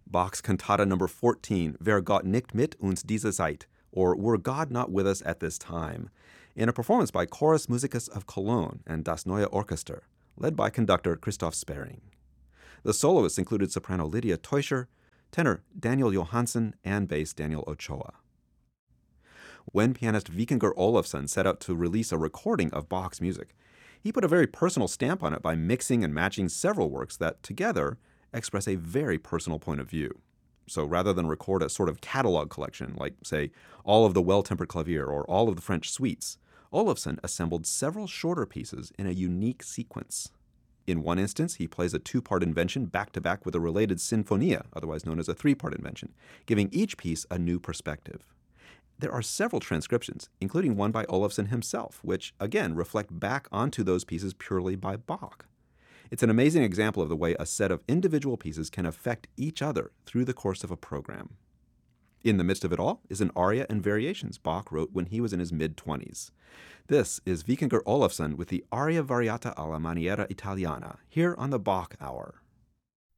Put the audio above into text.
Bach's Cantata number 14, Wer Gott nicht mit uns diese Zeit, or Were God Not With Us at This Time, in a performance by Chorus Musicus of Cologne and Das Neue Orchester, led by conductor Christoph Spering. The soloists included soprano Lydia Teuscher, tenor Daniel Johansson, and bass Daniel Ochoa. When pianist Vikingur Olafsson set out to release a recording of Bach's music, he put a very personal stamp on it by mixing and matching several works that, together, express a very personal point of view. So rather than record a sort of catalog collection, like, say, all of the Well-Tempered Clavier or all of the French suites, Olafsson assembled several shorter pieces in a unique sequence. In one instance, he plays a two-part invention back-to-back with a related sinfonia, otherwise known as a three-part invention, giving each piece a new perspective. There are several transcriptions, including one by Olafsson himself, which, again, reflect back onto those pieces purely by Bach. It's an amazing example of the way a set of individual pieces can affect each other through the course of a program. In the midst of it all is an aria and variations Bach wrote when he was in his mid-20s. This is Vikingur Olafsson with the Aria Variata alla Maniera Italiana, here on the Bach Hour.